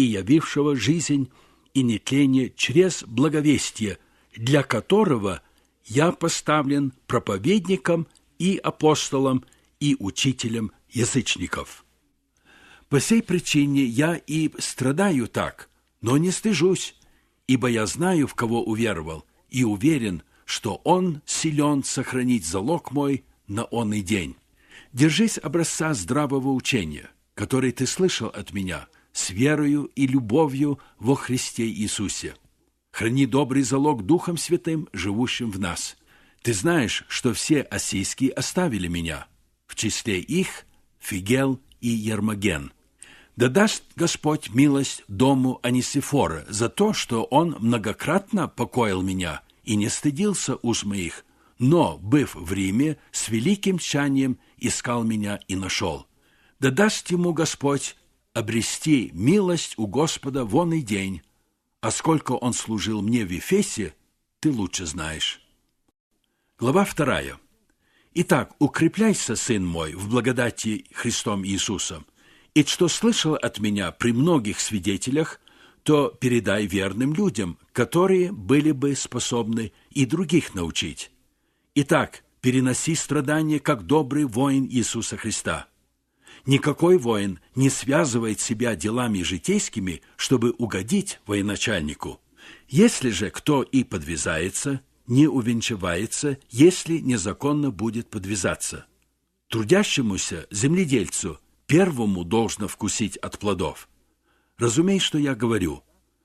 и явившего жизнь и нетление через благовестие, для которого я поставлен проповедником и апостолом и учителем язычников. По сей причине я и страдаю так, но не стыжусь, ибо я знаю, в кого уверовал, и уверен, что Он силен сохранить залог мой на онный день. Держись образца здравого учения, который ты слышал от меня, с верою и любовью во Христе Иисусе. Храни добрый залог Духом Святым, живущим в нас. Ты знаешь, что все ассийские оставили меня, в числе их Фигел и Ермоген. Да даст Господь милость дому Онисифора за то, что он многократно покоил меня и не стыдился уст моих, но, быв в Риме, с великим тщанием искал меня и нашел. Да даст ему Господь обрести милость у Господа в оный день, а сколько он служил мне в Ефесе, ты лучше знаешь. Глава 2. Итак, укрепляйся, сын мой, в благодати Христом Иисусом, и что слышал от меня при многих свидетелях, то передай верным людям, которые были бы способны и других научить. Итак, переноси страдания, как добрый воин Иисуса Христа. Никакой воин не связывает себя делами житейскими, чтобы угодить военачальнику. Если же кто и подвязается, не увенчивается, если незаконно будет подвязаться. Трудящемуся земледельцу первому должно вкусить от плодов. Разумей, что я говорю.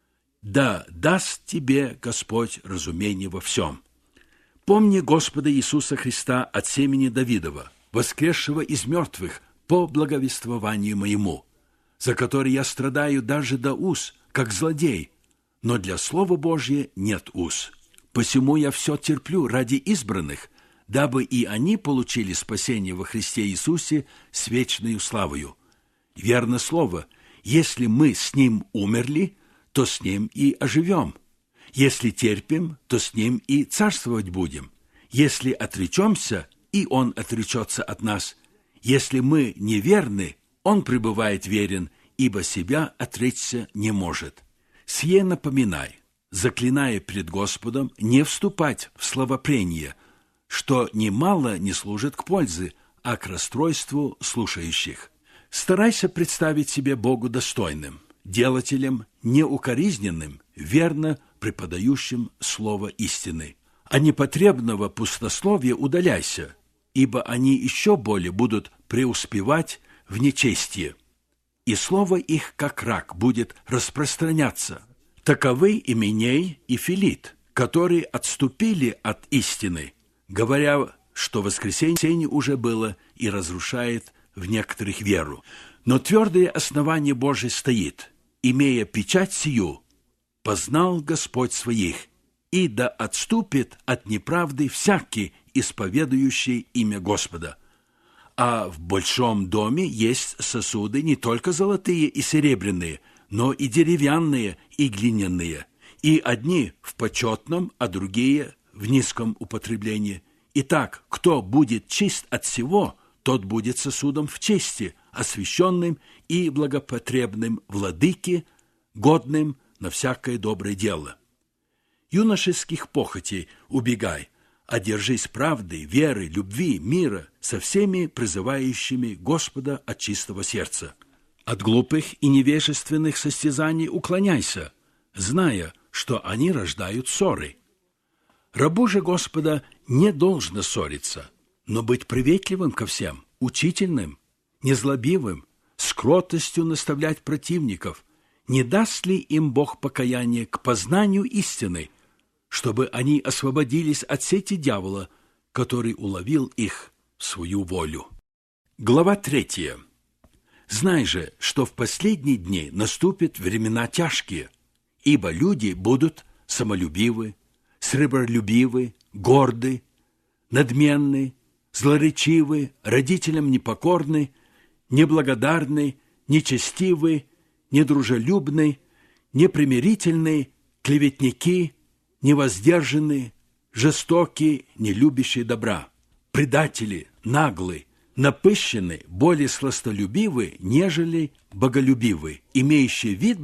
Да даст тебе Господь разумение во всем. Помни Господа Иисуса Христа от семени Давидова, воскресшего из мертвых, по благовествованию моему, за который я страдаю даже до уз, как злодей, но для Слова Божия нет уз. Посему я все терплю ради избранных, дабы и они получили спасение во Христе Иисусе с вечною славою. Верно слово, если мы с Ним умерли, то с Ним и оживем. Если терпим, то с Ним и царствовать будем. Если отречемся, и Он отречется от нас. Если мы неверны, Он пребывает верен, ибо себя отречься не может. Сие напоминай, заклиная пред Господом не вступать в словопрение, что немало не служит к пользе, а к расстройству слушающих. Старайся представить себе Богу достойным, делателем неукоризненным, верно преподающим слово истины. А непотребного пустословия удаляйся, ибо они еще более будут преуспевать в нечестии, и слово их, как рак, будет распространяться. Таковы Именей и Филит, которые отступили от истины, говоря, что воскресенье уже было и разрушает в некоторых веру. Но твердое основание Божие стоит, имея печать сию, познал Господь своих, и да отступит от неправды всякий, исповедующий имя Господа. А в большом доме есть сосуды не только золотые и серебряные, но и деревянные и глиняные, и одни в почетном, а другие в низком употреблении. Итак, кто будет чист от всего, тот будет сосудом в чести, освященным и благопотребным владыке, годным на всякое доброе дело. Юношеских похотей убегай, а держись правды, веры, любви, мира со всеми призывающими Господа от чистого сердца. От глупых и невежественных состязаний уклоняйся, зная, что они рождают ссоры. Рабу же Господа не должно ссориться, но быть приветливым ко всем, учительным, незлобивым, с кротостью наставлять противников. Не даст ли им Бог покаяние к познанию истины, чтобы они освободились от сети дьявола, который уловил их в свою волю? Глава 3. Знай же, что в последние дни наступят времена тяжкие, ибо люди будут самолюбивы, сребролюбивы, горды, надменны, злоречивы, родителям непокорны, неблагодарны, нечестивы, недружелюбны, непримирительны, клеветники, невоздержаны, жестоки, не любящие добра, предатели, наглы, напыщены, более сластолюбивы, нежели боголюбивы, имеющие вид